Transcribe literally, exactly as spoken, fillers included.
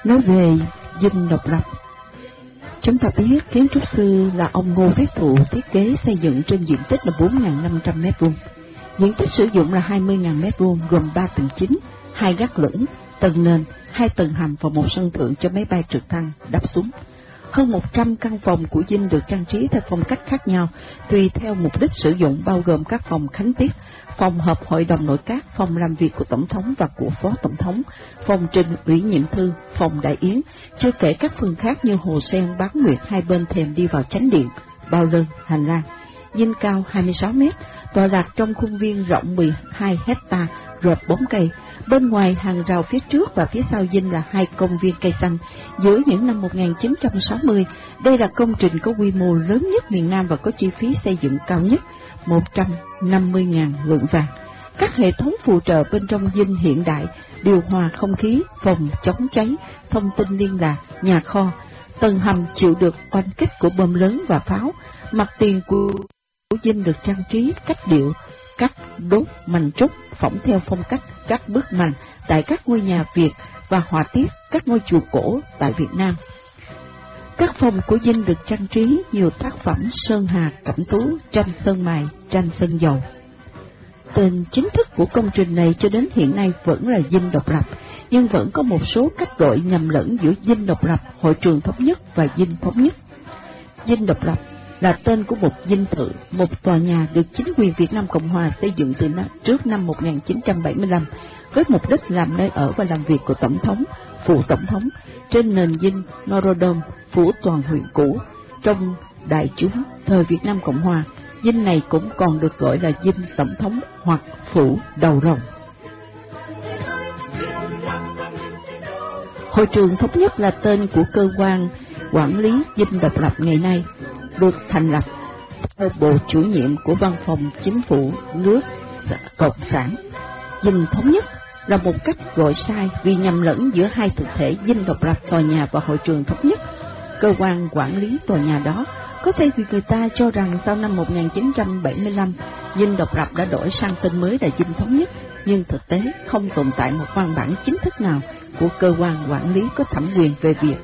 Nói về dinh độc lập, chúng ta biết kiến trúc sư là ông Ngô Viết Thụ thiết kế xây dựng trên diện tích là bốn nghìn năm trăm mét vuông. Diện tích sử dụng là hai mươi nghìn mét vuông, gồm ba tầng chính, hai gác lửng, tầng nền, hai tầng hầm và một sân thượng cho máy bay trực thăng đáp xuống. Hơn một trăm căn phòng của dinh được trang trí theo phong cách khác nhau, tùy theo mục đích sử dụng, bao gồm các phòng khánh tiết, phòng họp hội đồng nội các, phòng làm việc của tổng thống và của phó tổng thống, phòng trình ủy nhiệm thư, phòng đại yến, chưa kể các phần khác như hồ sen, bán nguyệt hai bên thềm đi vào chánh điện, bao lơn, hành lang. Dinh cao hai mươi sáu mét, tọa lạc trong khuôn viên rộng mười hai hecta, rợp bóng cây. Bên ngoài hàng rào phía trước và phía sau dinh là hai công viên cây xanh. Giữa những năm một nghìn chín trăm sáu mươi, đây là công trình có quy mô lớn nhất miền Nam và có chi phí xây dựng cao nhất, một trăm năm mươi nghìn lượng vàng. Các hệ thống phụ trợ bên trong dinh hiện đại, điều hòa không khí, phòng chống cháy, thông tin liên lạc, nhà kho, tầng hầm chịu được oanh kích của bom lớn và pháo. Mặt tiền của của dinh được trang trí cách điệu, cách đốt mành trúc phỏng theo phong cách các bức mành tại các ngôi nhà Việt và họa tiết các ngôi chùa cổ tại Việt Nam. Các phòng của dinh được trang trí nhiều tác phẩm sơn hà, cẩm tú, tranh sơn mài, tranh sơn dầu. Tên chính thức của công trình này cho đến hiện nay vẫn là dinh độc lập, nhưng vẫn có một số cách gọi nhầm lẫn giữa dinh độc lập, hội trường thống nhất và dinh thống nhất. Dinh độc lập là tên của một dinh thự, một tòa nhà được chính quyền Việt Nam Cộng Hòa xây dựng từ năm, trước năm một nghìn chín trăm bảy mươi lăm, với mục đích làm nơi ở và làm việc của Tổng thống, Phụ Tổng thống, trên nền dinh Norodom, phủ toàn huyện cũ. Trong đại chúng thời Việt Nam Cộng Hòa, dinh này cũng còn được gọi là dinh Tổng thống hoặc phủ đầu rồng. Hội trường thống nhất là tên của cơ quan quản lý dinh độc lập ngày nay, được thành lập theo bộ chủ nhiệm của Văn phòng Chính phủ nước Cộng sản. Dinh thống nhất là một cách gọi sai vì nhầm lẫn giữa hai thực thể dinh độc lập tòa nhà và hội trường thống nhất. Cơ quan quản lý tòa nhà đó có thể vì người ta cho rằng sau năm một nghìn chín trăm bảy mươi lăm, dinh độc lập đã đổi sang tên mới là dinh thống nhất, nhưng thực tế không tồn tại một văn bản chính thức nào của cơ quan quản lý có thẩm quyền về việc